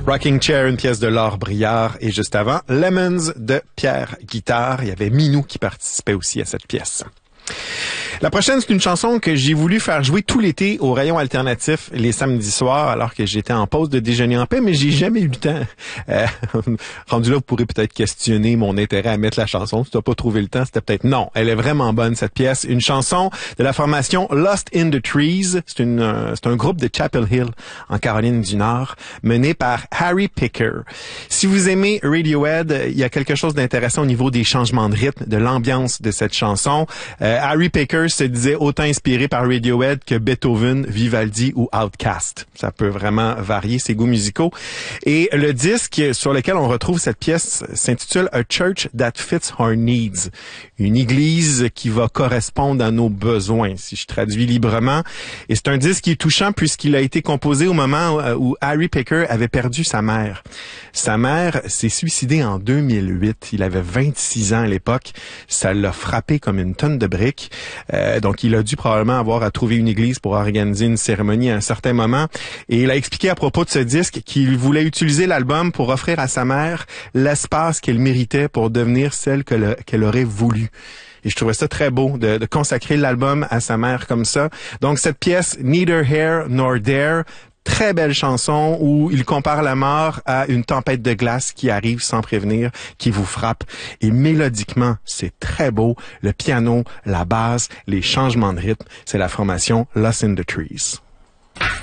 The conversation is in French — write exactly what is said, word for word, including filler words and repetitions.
Rocking Chair, une pièce de Laure Briard. Et juste avant, Lemons de Pierre Guitare. Il y avait Minou qui participait aussi à cette pièce. La prochaine, c'est une chanson que j'ai voulu faire jouer tout l'été au rayon alternatif les samedis soirs alors que j'étais en pause de déjeuner en paix, mais j'ai jamais eu le temps. Euh, rendu là, vous pourrez peut-être questionner mon intérêt à mettre la chanson. Si tu n'as pas trouvé le temps, c'était peut-être non. Elle est vraiment bonne, cette pièce. Une chanson de la formation Lost in the Trees. C'est une, euh, c'est un groupe de Chapel Hill en Caroline du Nord, mené par Harry Picker. Si vous aimez Radiohead, il y a quelque chose d'intéressant au niveau des changements de rythme, de l'ambiance de cette chanson. Euh, Harry Picker se disait autant inspiré par Radiohead que Beethoven, Vivaldi ou Outkast. Ça peut vraiment varier ses goûts musicaux. Et le disque sur lequel on retrouve cette pièce s'intitule A Church That Fits Our Needs. Une église qui va correspondre à nos besoins, si je traduis librement. Et c'est un disque qui est touchant puisqu'il a été composé au moment où Harry Picker avait perdu sa mère. Sa mère s'est suicidée en deux mille huit. Il avait vingt-six ans à l'époque. Ça l'a frappé comme une tonne de briques. Euh, donc, il a dû probablement avoir à trouver une église pour organiser une cérémonie à un certain moment. Et il a expliqué à propos de ce disque qu'il voulait utiliser l'album pour offrir à sa mère l'espace qu'elle méritait pour devenir celle que le, qu'elle aurait voulu. Et je trouvais ça très beau de, de consacrer l'album à sa mère comme ça. Donc, cette pièce, Neither Here Nor There, très belle chanson où il compare la mort à une tempête de glace qui arrive sans prévenir, qui vous frappe. Et mélodiquement, c'est très beau. Le piano, la basse, les changements de rythme, c'est la formation Lost in the Trees.